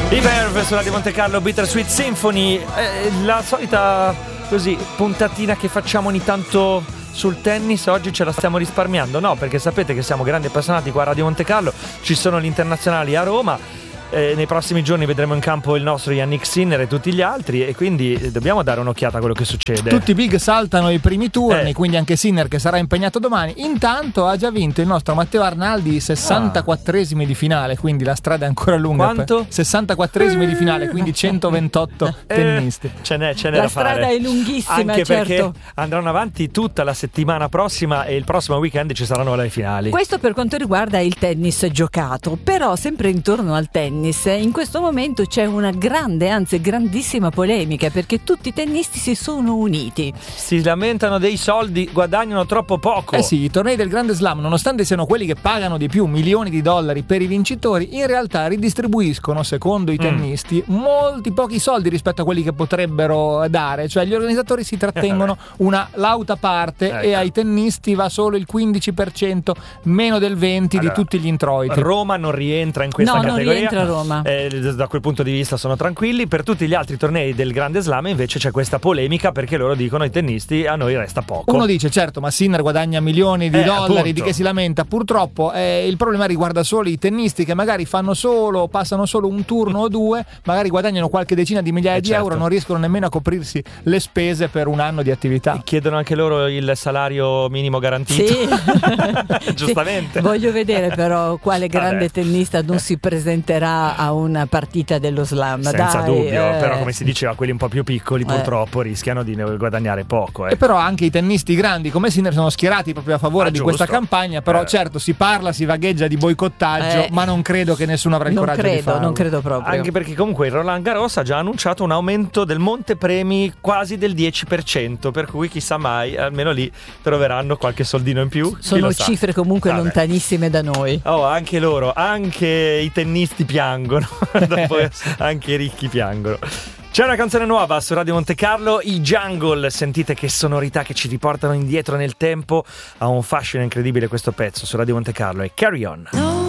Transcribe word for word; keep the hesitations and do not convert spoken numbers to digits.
I Verve sulla di Monte Carlo, Bittersweet Symphony, eh, la solita così puntatina che facciamo ogni tanto sul tennis. Oggi ce la stiamo risparmiando, no, perché sapete che siamo grandi appassionati qua a Radio Monte Carlo, ci sono gli internazionali a Roma. Eh, nei prossimi giorni vedremo in campo il nostro Yannick Sinner e tutti gli altri, e quindi dobbiamo dare un'occhiata a quello che succede. Tutti i big saltano i primi turni, eh. quindi anche Sinner, che sarà impegnato domani. Intanto ha già vinto il nostro Matteo Arnaldi i sessantaquattresimi ah. di finale, quindi la strada è ancora lunga. Quanto? sessantaquattresimi di finale, quindi centoventotto tennisti. Eh, ce n'è, ce n'è la da fare. La strada è lunghissima, anche certo. perché andranno avanti tutta la settimana prossima e il prossimo weekend ci saranno le finali. Questo per quanto riguarda il tennis giocato, però sempre intorno al tennis in questo momento c'è una grande, anzi grandissima polemica, perché tutti i tennisti si sono uniti. Si lamentano dei soldi, guadagnano troppo poco. Eh sì, i tornei del Grande Slam, nonostante siano quelli che pagano di più, milioni di dollari per i vincitori, in realtà ridistribuiscono, secondo i tennisti, mm. molti pochi soldi rispetto a quelli che potrebbero dare. Cioè gli organizzatori si trattengono una lauta parte, ecco. E ai tennisti va solo il quindici per cento, meno del venti per cento allora, di tutti gli introiti. Roma non rientra in questa no, categoria. No, non rientra Roma. Eh, da quel punto di vista sono tranquilli. Per tutti gli altri tornei del Grande Slam invece c'è questa polemica, perché loro dicono ai tennisti a noi resta poco. Uno dice certo, ma Sinner guadagna milioni di eh, dollari, appunto. Di che si lamenta. Purtroppo eh, il problema riguarda solo i tennisti che magari fanno solo passano solo un turno o due, magari guadagnano qualche decina di migliaia eh, di certo. euro, non riescono nemmeno a coprirsi le spese per un anno di attività. Chiedono anche loro il salario minimo garantito. Sì. Giustamente. Sì. Voglio vedere però quale grande Vabbè. tennista non si presenterà a una partita dello slam. Senza Dai, dubbio, eh. però come si diceva, quelli un po' più piccoli purtroppo eh. rischiano di guadagnare poco. Eh. E però anche i tennisti grandi come Sinner sono schierati proprio a favore ah, di giusto. questa campagna, però eh. certo si parla, si vagheggia di boicottaggio, eh. ma non credo che nessuno avrà il non coraggio credo, di farlo. Non credo proprio. Anche perché comunque il Roland Garros ha già annunciato un aumento del montepremi quasi del dieci per cento, per cui chissà mai, almeno lì troveranno qualche soldino in più. Sono cifre comunque Vabbè. lontanissime da noi. Oh, anche loro, anche i tennisti piangono, dopo anche i ricchi piangono. C'è una canzone nuova su Radio Monte Carlo, i Jungle. Sentite che sonorità che ci riportano indietro nel tempo. Ha un fascino incredibile questo pezzo su Radio Monte Carlo, e Carry On.